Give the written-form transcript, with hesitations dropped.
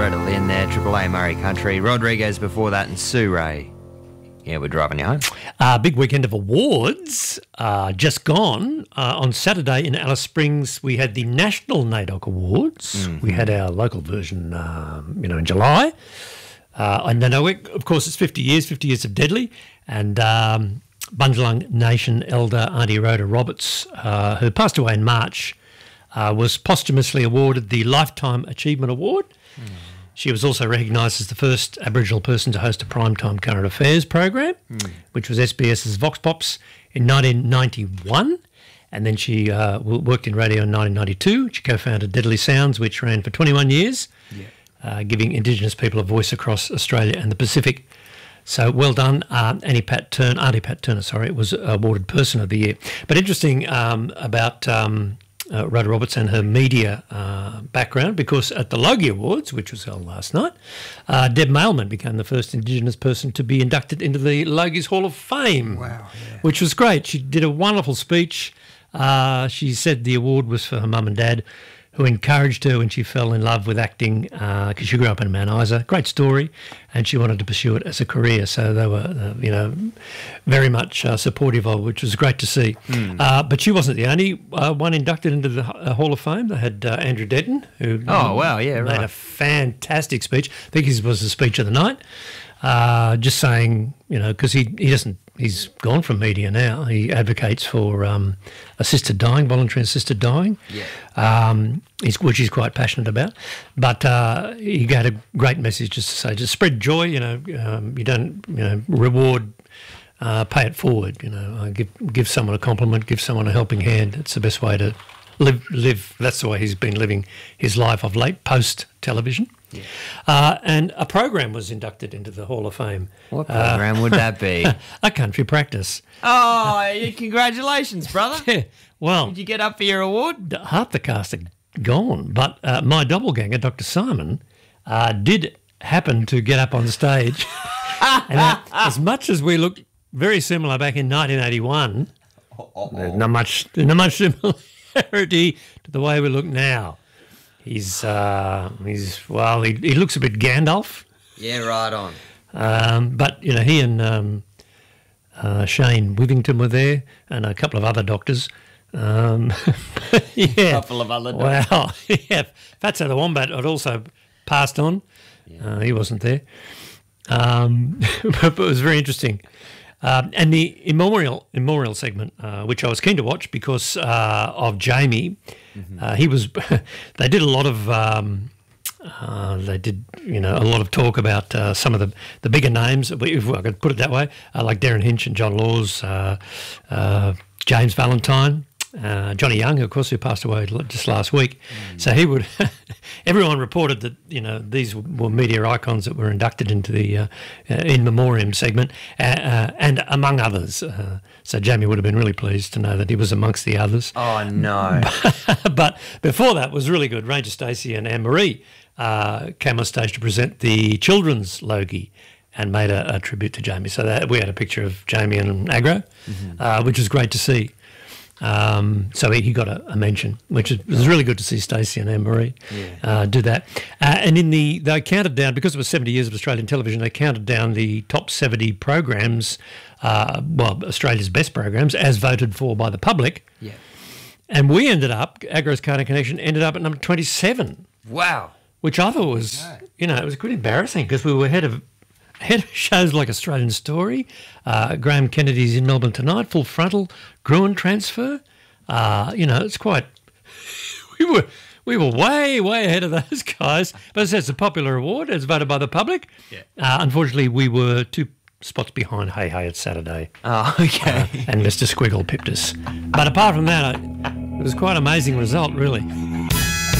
Loretta Lynn there, Triple A Murray Country. Rodriguez before that and Sue Ray. Yeah, we're driving you home. Big weekend of awards just gone. On Saturday in Alice Springs, we had the National NAIDOC Awards. Mm-hmm. We had our local version, in July. And then, of course, it's 50 years of Deadly. And Bundjalung Nation elder Auntie Rhoda Roberts, who passed away in March, was posthumously awarded the Lifetime Achievement Award. Mm. She was also recognised as the first Aboriginal person to host a primetime current affairs program, which was SBS's Vox Pops in 1991. And then she worked in radio in 1992. She co-founded Deadly Sounds, which ran for 21 years, giving Indigenous people a voice across Australia and the Pacific. So well done. Auntie Pat Turner, was awarded Person of the Year. But interesting about Rhoda Roberts and her media background, because at the Logie Awards, which was held last night, Deb Mailman became the first Indigenous person to be inducted into the Logie's Hall of Fame, which was great. She did a wonderful speech. She said the award was for her mum and dad, who encouraged her when she fell in love with acting, because she grew up in Mount Isa. Great story, and she wanted to pursue it as a career. So they were, very much supportive of it, which was great to see. But she wasn't the only one inducted into the Hall of Fame. They had Andrew Denton, who made a fantastic speech. I think his was the speech of the night, just saying, because he's gone from media now. He advocates for assisted dying, voluntary assisted dying, which he's quite passionate about. But he had a great message just to say, just spread joy. You don't, reward, pay it forward. Give someone a compliment, give someone a helping hand. It's the best way to live. That's the way he's been living his life of late, post television. Yeah. And a program was inducted into the Hall of Fame. What program would that be? A Country Practice. Oh, congratulations, brother. Yeah, well, did you get up for your award? Half the cast are gone, but my doppelganger, Dr. Simon, did happen to get up on stage. And as much as we looked very similar back in 1981, there's not much similarity to the way we look now. He looks a bit Gandalf. Yeah, right on. But, he and Shane Withington were there, and a couple of other doctors. A couple of other doctors. Wow. Yeah. Fatso the Wombat had also passed on. Yeah. He wasn't there. But it was very interesting. And the memorial segment, which I was keen to watch because of Jamie, they did a lot of a lot of talk about some of the bigger names, if I could put it that way, like Darren Hinch and John Laws, James Valentine. Johnny Young, of course, who passed away just last week. So he would. Everyone reported that these were media icons that were inducted into the in memoriam segment, and among others. So Jamie would have been really pleased to know that he was amongst the others. Oh no! But before that was really good. Ranger Stacey and Anne Marie came on stage to present the children's Logie and made a tribute to Jamie. So we had a picture of Jamie and Agro, which was great to see. So he got a mention, which was really good to see Stacey and Anne-Marie do that. And they counted down, because it was 70 years of Australian television, they counted down the top 70 programs, Australia's best programs, as voted for by the public. Yeah. And we ended up, Agro's Carter Connection ended up at number 27. Wow. Which I thought was, it was quite embarrassing, because we were ahead of shows like Australian Story, Graham Kennedy's In Melbourne Tonight, Full Frontal, Gruen Transfer. It's quite. We were way ahead of those guys. But it's a popular award. It's voted by the public. Yeah. Unfortunately, we were 2 spots behind Hey Hey It's Saturday. Oh, okay. And Mr. Squiggle pipped us. But apart from that, it was quite an amazing result, really.